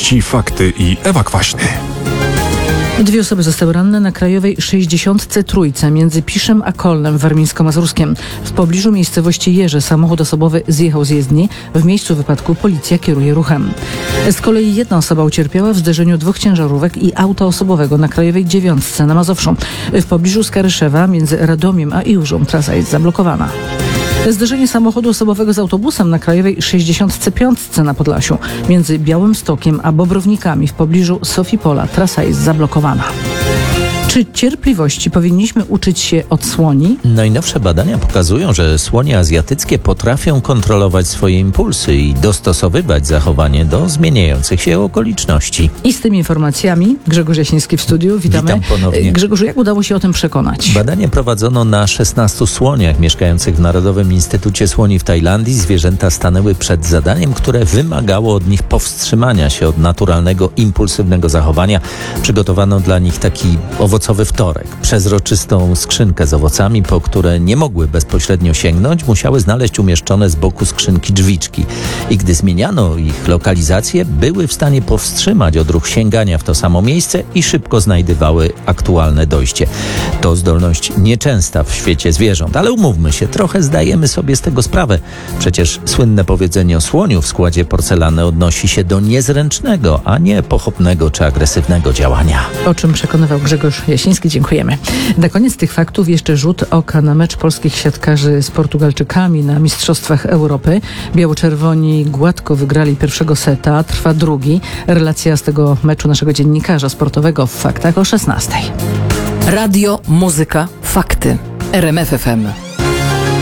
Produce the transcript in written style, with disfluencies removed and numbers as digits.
Wiadomości, fakty i Ewa Kwaśny. 2 osoby zostały ranne na krajowej 63 między Piszem a Kolnem w warmińsko-mazurskiem. W pobliżu miejscowości Jerzy samochód osobowy zjechał z jezdni. W miejscu wypadku policja kieruje ruchem. Z kolei 1 osoba ucierpiała w zderzeniu 2 ciężarówek i auta osobowego na krajowej 9 na Mazowszu. W pobliżu Skaryszewa między Radomiem a Iłżą trasa jest zablokowana. Zderzenie samochodu osobowego z autobusem na krajowej 65 na Podlasiu. Między Białymstokiem a Bobrownikami w pobliżu Sofipola trasa jest zablokowana. Czy cierpliwości powinniśmy uczyć się od słoni? Najnowsze badania pokazują, że słonie azjatyckie potrafią kontrolować swoje impulsy i dostosowywać zachowanie do zmieniających się okoliczności. I z tymi informacjami Grzegorz Jasiński w studiu. Witamy. Witam ponownie. Grzegorzu, jak udało się o tym przekonać? Badanie prowadzono na 16 słoniach mieszkających w Narodowym Instytucie Słoni w Tajlandii. Zwierzęta stanęły przed zadaniem, które wymagało od nich powstrzymania się od naturalnego, impulsywnego zachowania. Przygotowano dla nich taki owocowy wtorek. Przezroczystą skrzynkę z owocami, po które nie mogły bezpośrednio sięgnąć, musiały znaleźć umieszczone z boku skrzynki drzwiczki. I gdy zmieniano ich lokalizację, były w stanie powstrzymać odruch sięgania w to samo miejsce i szybko znajdywały aktualne dojście. To zdolność nieczęsta w świecie zwierząt, ale umówmy się, trochę zdajemy sobie z tego sprawę. Przecież słynne powiedzenie o słoniu w składzie porcelany odnosi się do niezręcznego, a nie pochopnego czy agresywnego działania. O czym przekonywał Grzegorz Jasiński, dziękujemy. Na koniec tych faktów jeszcze rzut oka na mecz polskich siatkarzy z Portugalczykami na Mistrzostwach Europy. Biało-czerwoni gładko wygrali pierwszego seta, trwa drugi. Relacja z tego meczu naszego dziennikarza sportowego w faktach o 16:00. Radio, muzyka, fakty. RMF FM.